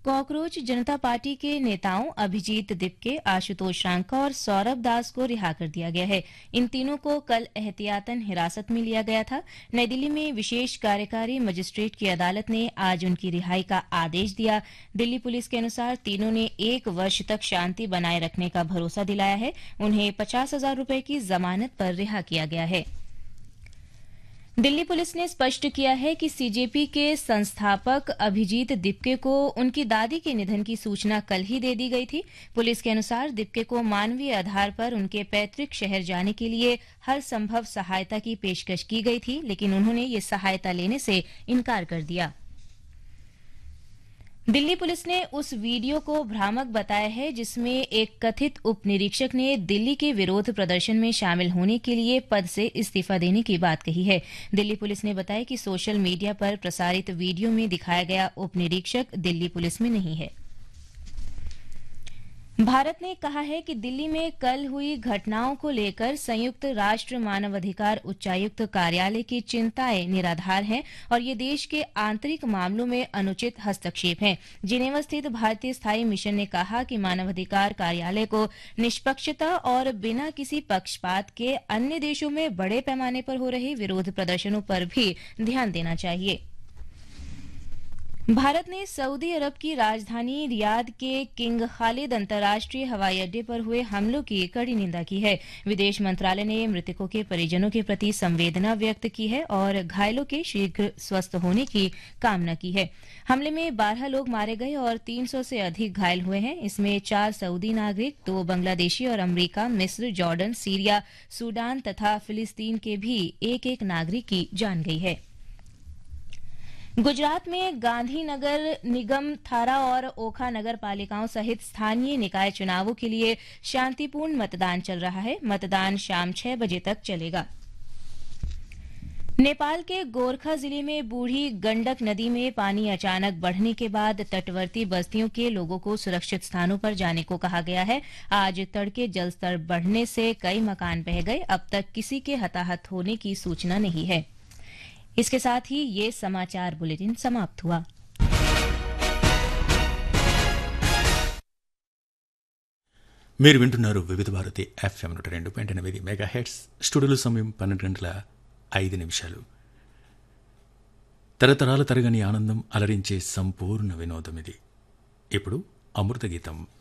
Cockroach जनता party के नेताओं अभिजीत दिपके, आशुतोष रांका और सौरभ दास को रिहा कर दिया गया है। इन तीनों को कल एहतियातन हिरासत में लिया गया था। नई दिल्ली में विशेष कार्यकारी मजिस्ट्रेट की अदालत ने आज उनकी रिहाई का आदेश दिया। दिल्ली पुलिस के अनुसार तीनों ने 1 वर्ष तक शांति बनाए रखने का भरोसा दिलाया है। उन्हें 50,000 रुपए की जमानत पर रिहा किया गया है। दिल्ली पुलिस ने स्पष्ट किया है कि सीजेपी के संस्थापक अभिजीत दिपके को उनकी दादी के निधन की सूचना कल ही दे दी गई थी। पुलिस के अनुसार दिपके को मानवीय आधार पर उनके पैतृक शहर जाने के लिए हर संभव सहायता की पेशकश की गई थी, लेकिन उन्होंने ये सहायता लेने से इनकार कर दिया। दिल्ली पुलिस ने उस वीडियो को भ्रामक बताया है जिसमें एक कथित उप निरीक्षक ने दिल्ली के विरोध प्रदर्शन में शामिल होने के लिए पद से इस्तीफा देने की बात कही है। दिल्ली पुलिस ने बताया कि सोशल मीडिया पर प्रसारित वीडियो में दिखाया गया उप निरीक्षक दिल्ली पुलिस में नहीं है। भारत ने कहा है कि दिल्ली में कल हुई घटनाओं को लेकर संयुक्त राष्ट्र मानवाधिकार उच्चायुक्त कार्यालय की चिंताएं निराधार हैं और ये देश के आंतरिक मामलों में अनुचित हस्तक्षेप हैं। जिनेवा स्थित भारतीय स्थायी मिशन ने कहा कि मानवाधिकार कार्यालय को निष्पक्षता और बिना किसी पक्षपात के अन्य देशों में बड़े पैमाने पर हो रहे विरोध प्रदर्शनों पर भी ध्यान देना चाहिए। भारत ने सऊदी अरब की राजधानी रियाद के किंग खालिद अंतर्राष्ट्रीय हवाई अड्डे पर हुए हमलों की कड़ी निंदा की है। विदेश मंत्रालय ने मृतकों के परिजनों के प्रति संवेदना व्यक्त की है और घायलों के शीघ्र स्वस्थ होने की कामना की है। हमले में 12 लोग मारे गए और 300 से अधिक घायल हुए हैं। इसमें 4 सऊदी नागरिक, 2 बांग्लादेशी और अमरीका, मिस्र, जॉर्डन, सीरिया, सूडान तथा फिलिस्तीन के भी एक नागरिक की जान गई है। गुजरात में गांधीनगर निगम, थारा और ओखा नगर पालिकाओं सहित स्थानीय निकाय चुनावों के लिए शांतिपूर्ण मतदान चल रहा है। मतदान शाम 6 बजे तक चलेगा। नेपाल के गोरखा जिले में बूढ़ी गंडक नदी में पानी अचानक बढ़ने के बाद तटवर्ती बस्तियों के लोगों को सुरक्षित स्थानों पर जाने को कहा गया है। आज तड़के जलस्तर बढ़ने से कई मकान बह गए। अब तक किसी के हताहत होने की सूचना नहीं है। इसके साथ ही ये समाचार बुलेटिन समाप्त हुआ। మీరు వింటున్నారు వివిధ భారతి FM 102.8 మెగా హెడ్స్. స్టూడియోలో సమయం 12:05. తరతరాల తరగని ఆనందం అలరించే సంపూర్ణ వినోదం ఇది. ఇప్పుడు అమృత గీతం.